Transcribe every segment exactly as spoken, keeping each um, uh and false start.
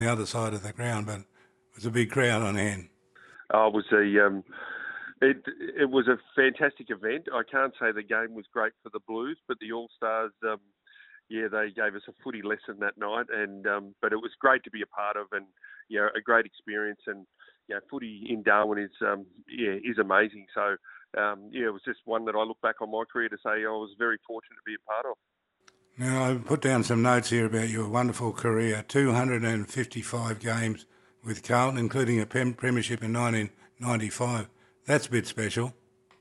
the other side of the ground, but it was a big crowd on hand. Oh, it was a um, it it was a fantastic event. I can't say the game was great for the Blues, but the All Stars, um, yeah, they gave us a footy lesson that night, and um, but it was great to be a part of, and you know, a great experience. And you know, footy in Darwin is um, yeah is amazing. So um, yeah, it was just one that I look back on my career to say I was very fortunate to be a part of. Now, I put down some notes here about your wonderful career, two hundred fifty-five games with Carlton, including a prem- premiership in nineteen ninety-five. That's a bit special.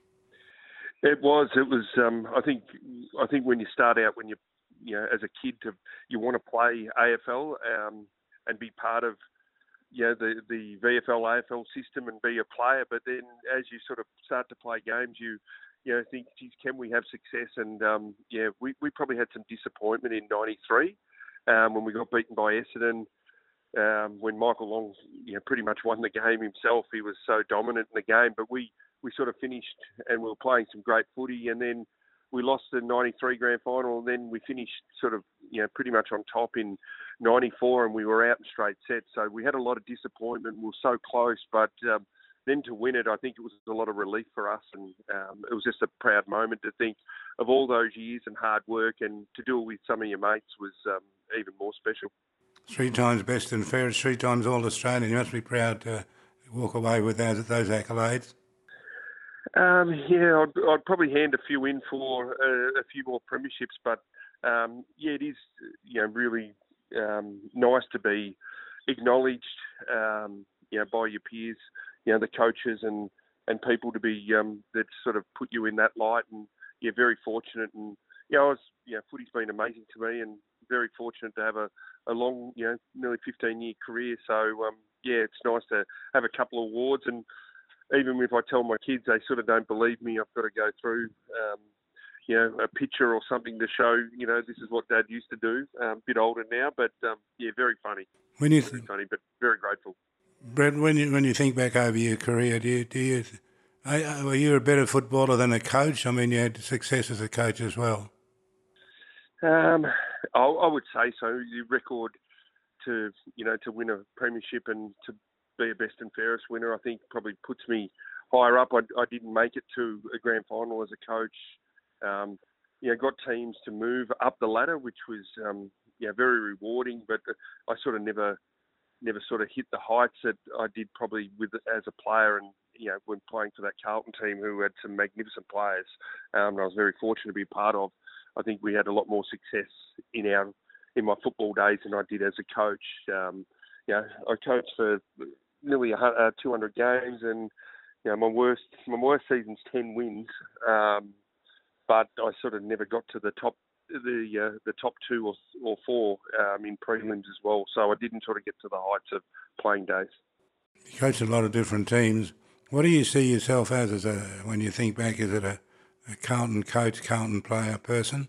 It was. It was. Um, I think. I think when you start out, when you, you know, as a kid, to you want to play A F L um, and be part of, you know, the the V F L A F L system and be a player. But then, as you sort of start to play games, you, you know, think, geez, can we have success? And um, yeah, we we probably had some disappointment in ninety-three um, when we got beaten by Essendon. Um, when Michael Long, you know, pretty much won the game himself. He was so dominant in the game, but we, we sort of finished and we were playing some great footy, and then we lost the ninety-three grand final, and then we finished sort of, you know, pretty much on top in ninety-four, and we were out in straight sets. So we had a lot of disappointment. We were so close, but um, then to win it, I think it was a lot of relief for us, and um, it was just a proud moment to think of all those years and hard work, and to do it with some of your mates was um, even more special. Three times best and fairest, three times All Australian. You must be proud to walk away with those, those accolades. Um, yeah, I'd, I'd probably hand a few in for uh, a few more premierships, but um, yeah, it is, you know, really um, nice to be acknowledged, um, you know, by your peers, you know, the coaches and, and people to be um, that sort of put you in that light, and you're very fortunate. And you know, I was, you know, footy's been amazing to me, and very fortunate to have a, a long, you know, nearly fifteen year career. So um, yeah, it's nice to have a couple of awards. And even if I tell my kids, they sort of don't believe me. I've got to go through, um, you know, a picture or something to show, you know, this is what Dad used to do. Um, a bit older now, but um, yeah, very funny. When you, very th- funny, but very grateful. Brett, when you when you think back over your career, do you do you uh, were you a better footballer than a coach? I mean, you had success as a coach as well. Um, I, I would say so. Your record to, you know, to win a premiership and to be a best and fairest winner, I think probably puts me higher up. I, I didn't make it to a grand final as a coach. Um, you know, got teams to move up the ladder, which was, um, you know, very rewarding. But I sort of never, never sort of hit the heights that I did probably with as a player. And you know, when playing for that Carlton team, who had some magnificent players, um, I was very fortunate to be part of. I think we had a lot more success in our in my football days than I did as a coach. Um, you know, I coached for nearly uh, two hundred games, and you know, my worst my worst season's ten wins. Um, but I sort of never got to the top the uh, the top two or or four um, in prelims as well. So I didn't sort of get to the heights of playing days. You coached a lot of different teams. What do you see yourself as, as a when you think back? Is it a, a Carlton coach, Carlton player, person?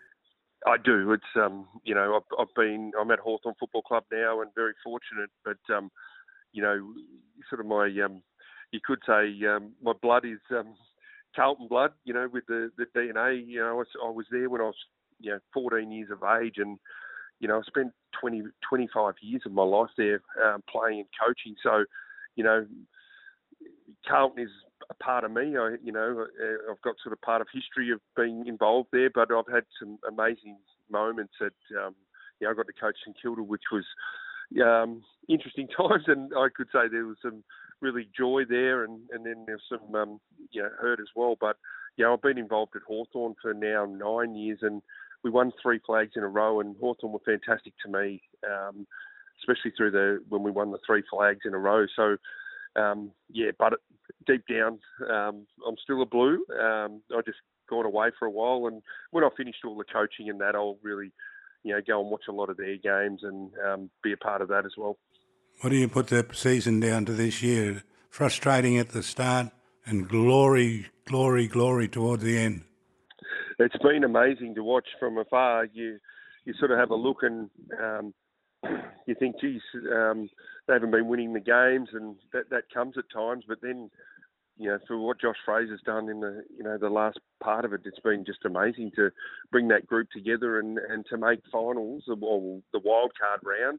I do. It's um, you know, I've, I've been I'm at Hawthorn Football Club now, and very fortunate. But um, you know, sort of my um, you could say um, my blood is um, Carlton blood. You know, with the, the D N A. You know, I was, I was there when I was you know fourteen years of age, and you know, I spent twenty, twenty-five years of my life there um, playing and coaching. So, you know, Carlton is a part of me. I, you know, uh, I've got sort of part of history of being involved there, but I've had some amazing moments at, um, you know, I got to coach St Kilda, which was um, interesting times, and I could say there was some really joy there, and, and then there's some, um, you know, hurt as well. But, you know, I've been involved at Hawthorn for now nine years, and we won three flags in a row, and Hawthorn were fantastic to me, um, especially through the when we won the three flags in a row. So, um, yeah, but deep down, um, I'm still a Blue. Um, I just gone away for a while, and when I finished all the coaching and that, I'll really, you know, go and watch a lot of their games and um, be a part of that as well. What do you put the season down to this year? Frustrating at the start and glory, glory, glory towards the end. It's been amazing to watch from afar. You you sort of have a look and um, you think, geez, um, they haven't been winning the games, and that, that comes at times. But then, you know, for what Josh Fraser's done in the you know the last part of it, it's been just amazing to bring that group together and, and to make finals or the wild card round.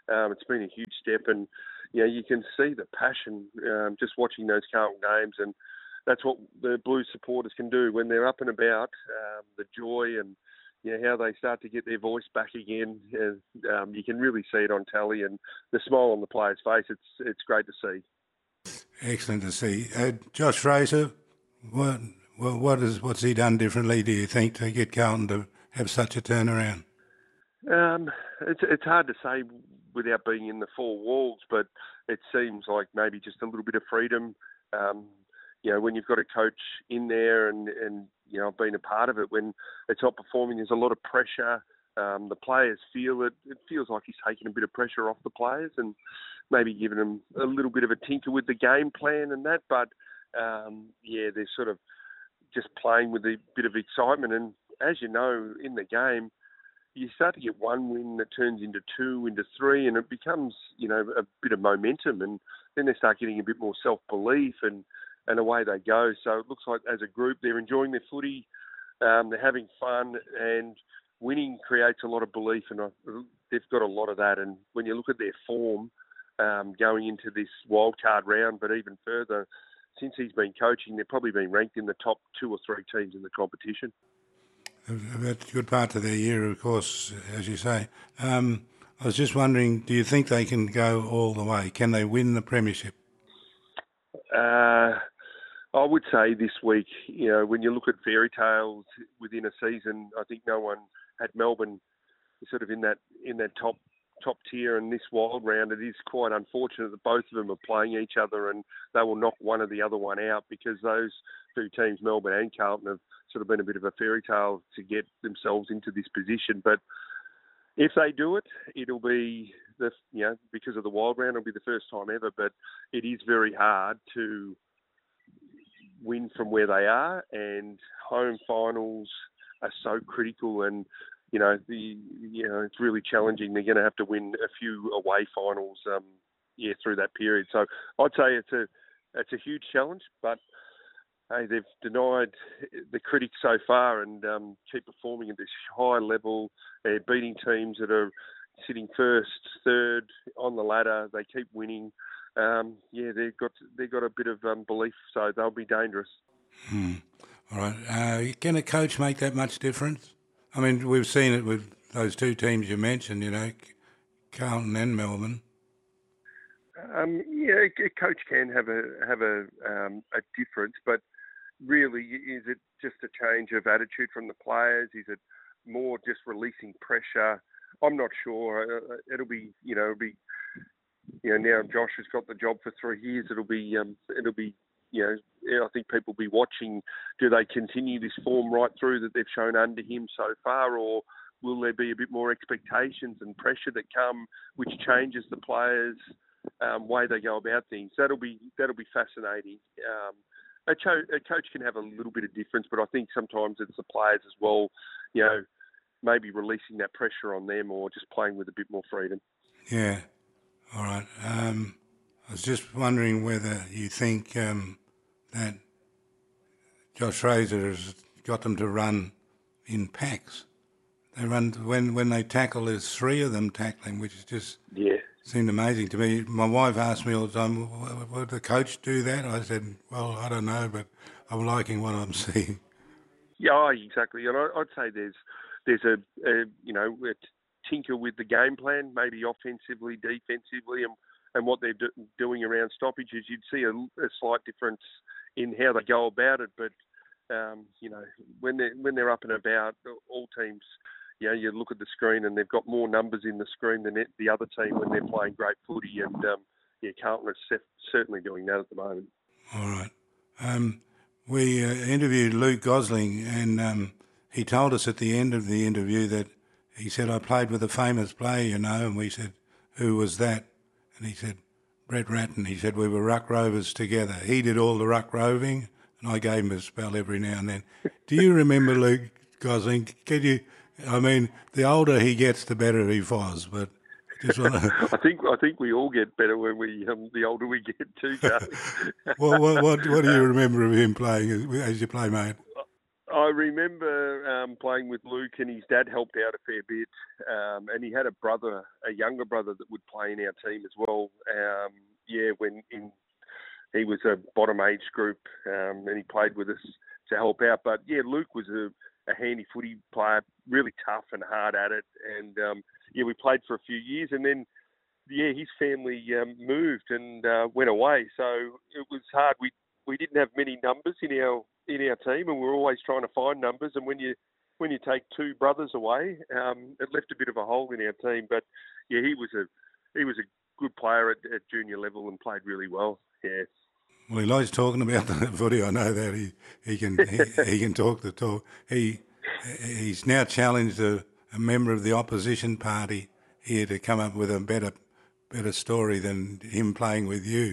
Um, it's been a huge step, and you know you can see the passion um, just watching those Carlton games, and that's what the Blues supporters can do when they're up and about. Um, the joy and you know, how they start to get their voice back again. And, um, you can really see it on telly, and the smile on the player's face. It's it's great to see. Excellent to see. Uh, Josh Fraser, what, what what is what's he done differently, do you think, to get Carlton to have such a turnaround? Um, it's it's hard to say without being in the four walls, but it seems like maybe just a little bit of freedom. Um, you know, when you've got a coach in there, and, and you know, I've been a part of it, when it's not performing, there's a lot of pressure. Um, the players feel it. It feels like he's taking a bit of pressure off the players and maybe giving them a little bit of a tinker with the game plan and that. But um, yeah, they're sort of just playing with a bit of excitement. And as you know, in the game, you start to get one win that turns into two, into three, and it becomes, you know, a bit of momentum. And then they start getting a bit more self-belief, and, and away they go. So it looks like as a group, they're enjoying their footy, um, they're having fun, and winning creates a lot of belief, and they've got a lot of that. And when you look at their form um, going into this wildcard round, but even further, since he's been coaching, they've probably been ranked in the top two or three teams in the competition. That's a good part of their year, of course, as you say. Um, I was just wondering, do you think they can go all the way? Can they win the premiership? Uh, I would say this week, you know, when you look at fairy tales within a season, I think no one had Melbourne sort of in that in that top top tier. And this wild round, it is quite unfortunate that both of them are playing each other, and they will knock one or the other one out, because those two teams, Melbourne and Carlton, have sort of been a bit of a fairy tale to get themselves into this position. But if they do it, it'll be the you know because of the wild round, it'll be the first time ever. But it is very hard to win from where they are, and home finals are so critical, and you know the you know it's really challenging. They're going to have to win a few away finals, um, yeah, through that period. So I'd say it's a it's a huge challenge, but hey, they've denied the critics so far, and um, keep performing at this high level. They're beating teams that are sitting first, third on the ladder. They keep winning. Um, yeah, they've got they've got a bit of um, belief, so they'll be dangerous. Hmm. All right. Uh, can a coach make that much difference? I mean, we've seen it with those two teams you mentioned, you know, Carlton and Melbourne. Um, yeah, a coach can have a have a um, a difference, but really, is it just a change of attitude from the players? Is it more just releasing pressure? I'm not sure. It'll be, you know, it'll be, you know, now Josh has got the job for three years. It'll be, um, it'll be, you know, I think people will be watching. Do they continue this form right through that they've shown under him so far, or will there be a bit more expectations and pressure that come, which changes the players' um, way they go about things? That'll be that'll be fascinating. Um, a, cho- a coach can have a little bit of difference, but I think sometimes it's the players as well. You know, maybe releasing that pressure on them, or just playing with a bit more freedom. Yeah. All right. Um, I was just wondering whether you think um, that Josh Fraser has got them to run in packs. They run when when they tackle. There's three of them tackling, which is just yeah seemed amazing to me. My wife asked me all the time, "Would the coach do that?" I said, "Well, I don't know, but I'm liking what I'm seeing." Yeah, exactly. And I, I'd say there's there's a, a you know a tinker with the game plan, maybe offensively, defensively, and and what they're do, doing around stoppages. You'd see a, a slight difference in how they go about it, but um, you know when they when they're up and about, all teams, you know, you look at the screen and they've got more numbers in the screen than the other team when they're playing great footy, and um, yeah, Carlton are certainly doing that at the moment. All right. Um, we uh, interviewed Luke Gosling, and um, he told us at the end of the interview that he said, "I played with a famous player, you know," and we said, "Who was that?" And he said, "Brett Ratten." He said, "We were ruck rovers together. He did all the ruck roving, and I gave him a spell every now and then." Do you remember Luke Gosling? Can you? I mean, the older he gets, the better he was. But I just want to. I think I think we all get better when we um, the older we get too, Charlie. what, what what what do you remember of him playing as, as your playmate? I remember um, playing with Luke, and his dad helped out a fair bit. Um, and he had a brother, a younger brother, that would play in our team as well. Um, yeah, when in he was a bottom age group, um, and he played with us to help out. But yeah, Luke was a, a handy footy player, really tough and hard at it. And um, yeah, we played for a few years, and then yeah, his family um, moved and uh, went away. So it was hard. We we didn't have many numbers in our in our team, and we were always trying to find numbers. And when you when you take two brothers away, um, it left a bit of a hole in our team. But yeah, he was a he was a good player at, at junior level and played really well. Yeah. Well, he likes talking about the footy. I know that he he can he, he can talk the talk. He he's now challenged a, a member of the opposition party here to come up with a better better story than him playing with you.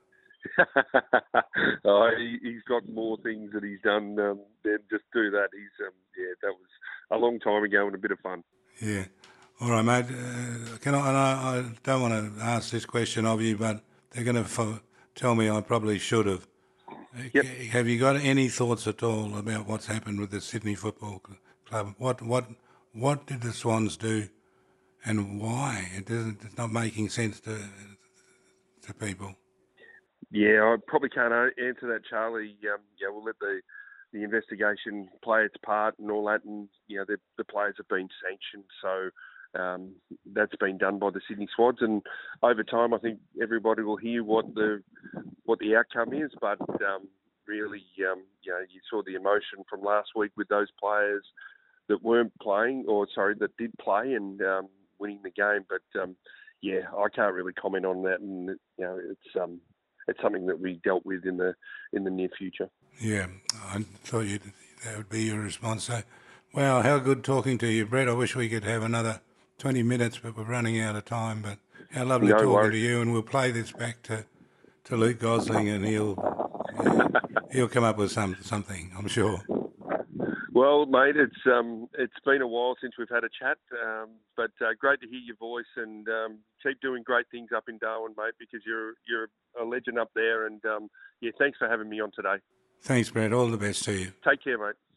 oh, he, he's got more things that he's done um, than just do that. He's um, yeah, that was a long time ago and a bit of fun. Yeah. All right, mate. Uh, can I, and I? I don't want to ask this question of you, but they're going to f- tell me I probably should have. Yep. Have you got any thoughts at all about what's happened with the Sydney Football Club? What what what did the Swans do, and why? It doesn't. It's not making sense to to people. Yeah, I probably can't answer that, Charlie. Um, yeah, we'll let the the investigation play its part and all that, and you know the the players have been sanctioned, so um, that's been done by the Sydney Swans, and over time, I think everybody will hear what the what the outcome is. But um, really, um, you know, you saw the emotion from last week with those players that weren't playing, or sorry, that did play and um, winning the game. But um, yeah, I can't really comment on that, and you know, it's um. It's something that we dealt with in the in the near future. Yeah, I thought you'd, that would be your response. So, wow, how good talking to you, Brett. I wish we could have another twenty minutes, but we're running out of time. But how lovely No talking worries. to you, and we'll play this back to, to Luke Gosling, and he'll he'll come up with some something, I'm sure. Well, mate, it's um, it's been a while since we've had a chat, um, but uh, great to hear your voice, and um, keep doing great things up in Darwin, mate, because you're you're a legend up there, and um, yeah, thanks for having me on today. Thanks, Brett. All the best to you. Take care, mate.